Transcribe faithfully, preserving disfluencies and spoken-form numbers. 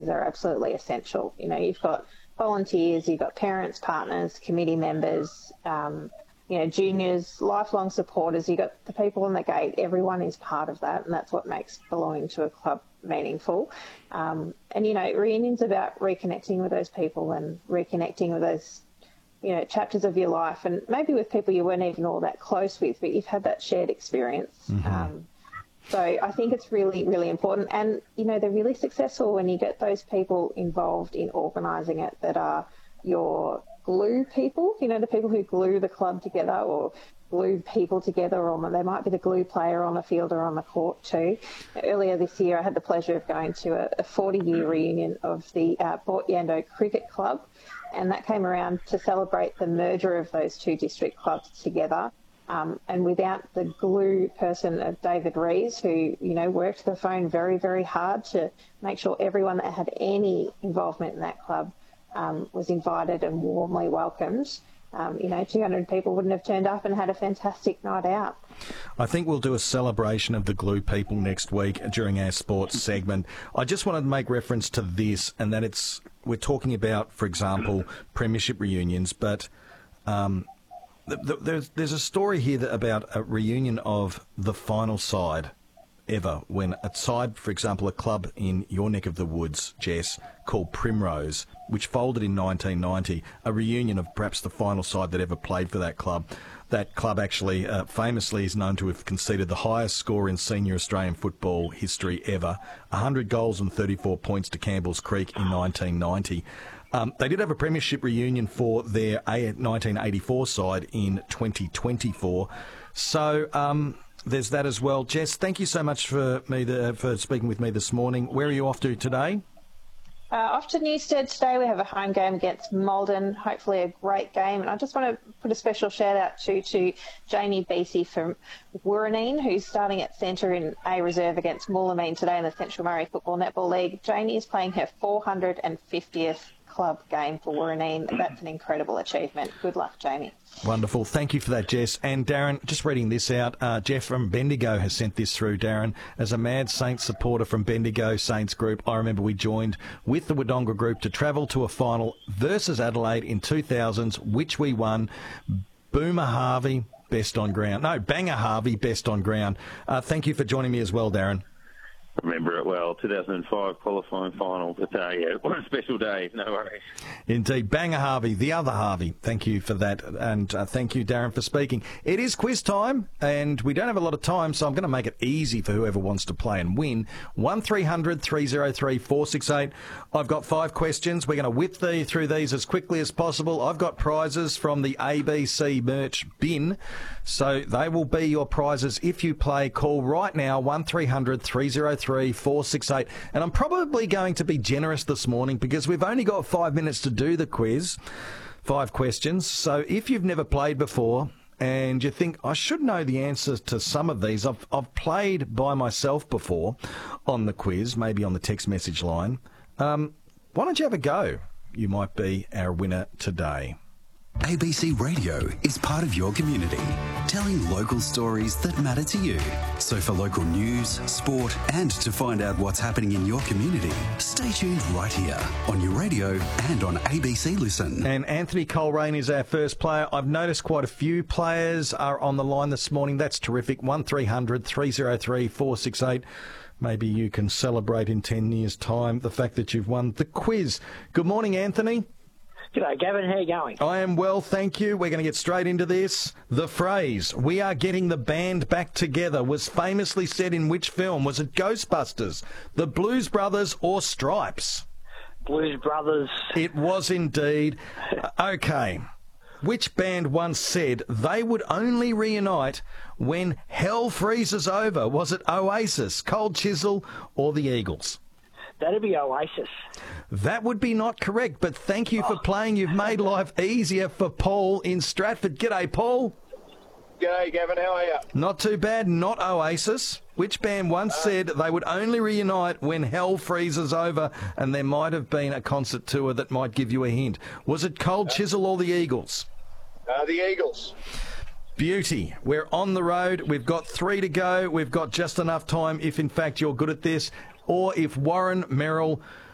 are absolutely essential. You know, you've got volunteers, you've got parents, partners, committee members, um, you know, juniors, lifelong supporters. You've got the people on the gate. Everyone is part of that, and that's what makes belonging to a club meaningful. Um, and, you know, reunion's about reconnecting with those people and reconnecting with those, you know, chapters of your life, and maybe with people you weren't even all that close with, but you've had that shared experience. Mm-hmm. Um, so I think it's really, really important. And, you know, they're really successful when you get those people involved in organising it that are your glue people, you know, the people who glue the club together or glue people together, or they might be the glue player on the field or on the court too. Earlier this year, I had the pleasure of going to a forty-year reunion of the uh, Port Yando Cricket Club, and that came around to celebrate the merger of those two district clubs together. Um, and without the glue person of David Rees, who, you know, worked the phone very, very hard to make sure everyone that had any involvement in that club um, was invited and warmly welcomed. Um, you know, two hundred people wouldn't have turned up and had a fantastic night out. I think we'll do a celebration of the glue people next week during our sports segment. I just wanted to make reference to this, and that it's we're talking about, for example, premiership reunions, but um, th- th- there's there's a story here that, about a reunion of the final side ever, when a side, for example, a club in your neck of the woods, Jess, called Primrose, which folded in nineteen ninety, a reunion of perhaps the final side that ever played for that club. That club actually uh, famously is known to have conceded the highest score in senior Australian football history ever, one hundred goals and thirty-four points to Campbell's Creek in nineteen ninety. Um, they did have a premiership reunion for their nineteen eighty-four side in twenty twenty-four. So um, there's that as well. Jess, thank you so much for me the, for speaking with me this morning. Where are you off to today? Uh, off to Newstead today. We have a home game against Malden, hopefully a great game. And I just want to put a special shout out to, to Jamie Beesey from Wooreen, who's starting at centre in A Reserve against Moolameen today in the Central Murray Football Netball League. Jamie is playing her four hundred fiftieth club game for Wooreen. That's an incredible achievement. Good luck, Jamie. Wonderful. Thank you for that, Jess. And Darren, just reading this out, uh, Jeff from Bendigo has sent this through, Darren. As a Mad Saints supporter from Bendigo Saints Group, I remember we joined with the Wodonga Group to travel to a final versus Adelaide in two thousands, which we won. Boomer Harvey, best on ground. No, Banger Harvey, best on ground. Uh, thank you for joining me as well, Darren. Remember it well, two thousand five qualifying final. But uh, yeah, what a special day, no worries. Indeed. Banger Harvey, the other Harvey. Thank you for that, and uh, thank you, Darren, for speaking. It is quiz time, and we don't have a lot of time, so I'm going to make it easy for whoever wants to play and win. one three hundred three oh three four six eight. I've got five questions. We're going to whip the, through these as quickly as possible. I've got prizes from the A B C merch bin, so they will be your prizes if you play. Call right now, one three hundred three oh three four six eight. And I'm probably going to be generous this morning because we've only got five minutes to do the quiz. Five questions. So if you've never played before and you think, I should know the answers to some of these, I've, I've played by myself before on the quiz, maybe on the text message line. Um, why don't you have a go? You might be our winner today. A B C Radio is part of your community, telling local stories that matter to you. So for local news, sport, and to find out what's happening in your community, stay tuned right here on your radio and on A B C Listen. And Anthony Coleraine is our first player. I've noticed quite a few players are on the line this morning. That's terrific. one three hundred three oh three four six eight. Maybe you can celebrate in ten years' time the fact that you've won the quiz. Good morning, Anthony. G'day, Gavin. How are you going? I am well, thank you. We're going to get straight into this. The phrase, "we are getting the band back together," was famously said in which film? Was it Ghostbusters, The Blues Brothers, or Stripes? Blues Brothers. It was indeed. Okay. Which band once said they would only reunite when hell freezes over? Was it Oasis, Cold Chisel, or the Eagles? That'd be Oasis. That would be not correct, but thank you for oh. playing. You've made life easier for Paul in Stratford. G'day, Paul. G'day, Gavin. How are you? Not too bad. Not Oasis. Which band once uh, said they would only reunite when hell freezes over? And there might have been a concert tour that might give you a hint. Was it Cold uh, Chisel or the Eagles? Uh, the Eagles. Beauty. We're on the road. We've got three to go. We've got just enough time if, in fact, you're good at this. Or if Warren Merrill